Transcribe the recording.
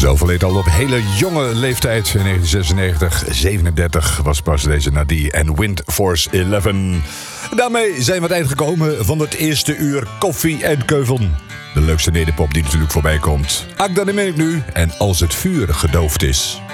Ze overleed al op hele jonge leeftijd. In 1996, 37 was pas deze Nadie en Wind Force 11. Daarmee zijn we aan het eind gekomen van het eerste uur Koffie en Keuvel. De leukste nederpop die natuurlijk voorbij komt. Ak, dan ben ik nu. En als het vuur gedoofd is.